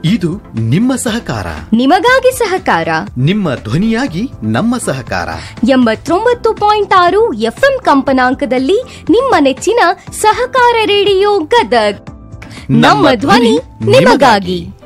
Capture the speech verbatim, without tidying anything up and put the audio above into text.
ಇದು ನಿಮ್ಮ ಸಹಕಾರ ನಿಮಗಾಗಿ ಸಹಕಾರ ನಿಮ್ಮ ಧ್ವನಿಯಾಗಿ ನಮ್ಮ ಸಹಕಾರ ಎಂಬತ್ತೊಂಬತ್ತು ಪಾಯಿಂಟ್ ಆರು ಎಫ್ಎಂ ಕಂಪನಾಂಕದಲ್ಲಿ ನಿಮ್ಮ ನೆಚ್ಚಿನ ಸಹಕಾರ ರೇಡಿಯೋ ಗದಗ್ ನಮ್ಮ ಧ್ವನಿ ನಿಮಗಾಗಿ.